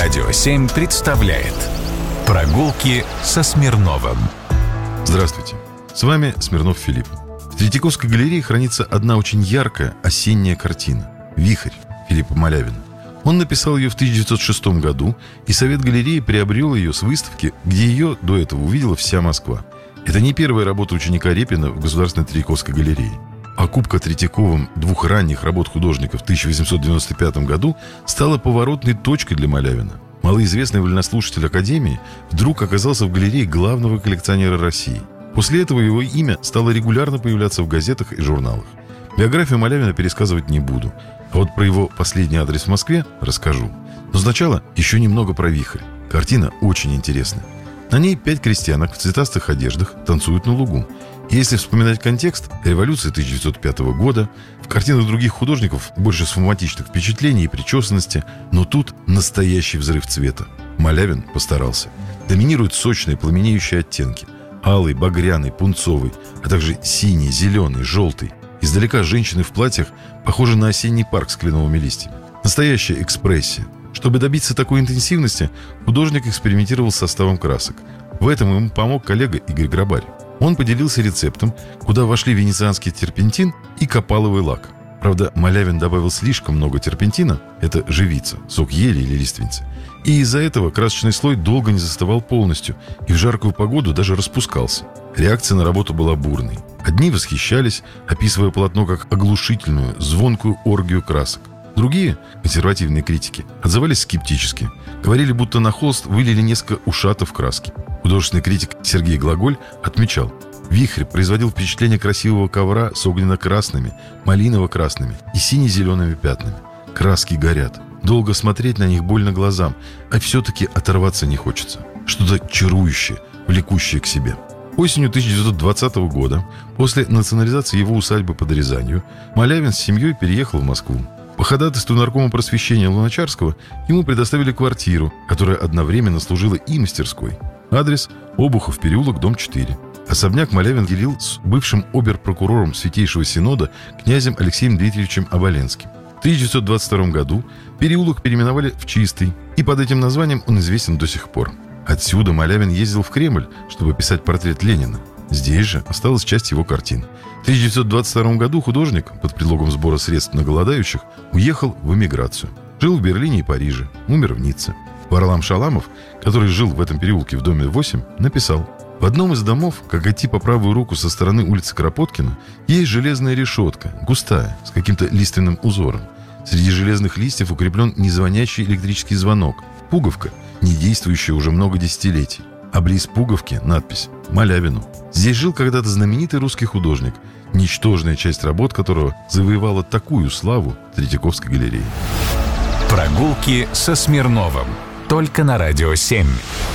Радио 7 представляет «Прогулки со Смирновым». Здравствуйте, с вами Смирнов Филипп. В Третьяковской галерее хранится одна очень яркая осенняя картина «Вихрь» Филиппа Малявина. Он написал ее в 1906 году, и Совет галереи приобрел ее с выставки, где ее до этого увидела вся Москва. Это не первая работа ученика Репина в Государственной Третьяковской галерее. Покупка Третьяковым двух ранних работ художника в 1895 году стала поворотной точкой для Малявина. Малоизвестный вольнослушатель Академии вдруг оказался в галерее главного коллекционера России. После этого его имя стало регулярно появляться в газетах и журналах. Биографию Малявина пересказывать не буду, а вот про его последний адрес в Москве расскажу. Но сначала еще немного про «Вихрь». Картина очень интересная. На ней 5 крестьянок в цветастых одеждах танцуют на лугу. И если вспоминать контекст, революции 1905 года, в картинах других художников больше схематичных впечатлений и причесанности, но тут настоящий взрыв цвета. Малявин постарался. Доминируют сочные пламенеющие оттенки. Алый, багряный, пунцовый, а также синий, зеленый, желтый. Издалека женщины в платьях похожи на осенний парк с кленовыми листьями. Настоящая экспрессия. Чтобы добиться такой интенсивности, художник экспериментировал с составом красок. В этом ему помог коллега Игорь Грабарь. Он поделился рецептом, куда вошли венецианский терпентин и копаловый лак. Правда, Малявин добавил слишком много терпентина, это живица, сок ели или лиственницы, и из-за этого красочный слой долго не застывал полностью и в жаркую погоду даже распускался. Реакция на работу была бурной. Одни восхищались, описывая полотно как оглушительную, звонкую оргию красок. Другие, консервативные критики, отзывались скептически. Говорили, будто на холст вылили несколько ушатов краски. Художественный критик Сергей Глаголь отмечал: «Вихрь» производил впечатление красивого ковра с огненно-красными, малиново-красными и сине-зелеными пятнами. Краски горят. Долго смотреть на них больно глазам, а все-таки оторваться не хочется. Что-то чарующее, влекущее к себе. Осенью 1920 года, после национализации его усадьбы под Рязанью, Малявин с семьей переехал в Москву. По ходатайству наркома просвещения Луначарского ему предоставили квартиру, которая одновременно служила и мастерской. Адрес – Обухов переулок, дом 4. Особняк Малявин делил с бывшим обер-прокурором Святейшего Синода князем Алексеем Дмитриевичем Оболенским. В 1922 году переулок переименовали в Чистый, и под этим названием он известен до сих пор. Отсюда Малявин ездил в Кремль, чтобы писать портрет Ленина. Здесь же осталась часть его картин. В 1922 году художник, под предлогом сбора средств на голодающих, уехал в эмиграцию. Жил в Берлине и Париже, умер в Ницце. Варлам Шаламов, который жил в этом переулке в доме 8, написал: «В одном из домов, как идти по правую руку со стороны улицы Кропоткина, есть железная решетка, густая, с каким-то лиственным узором. Среди железных листьев укреплен незвонящий электрический звонок, пуговка, не действующая уже много десятилетий. А близ пуговки надпись «Малявину». Здесь жил когда-то знаменитый русский художник, ничтожная часть работ которого завоевала такую славу Третьяковской галереи». «Прогулки со Смирновым». Только на Радио 7.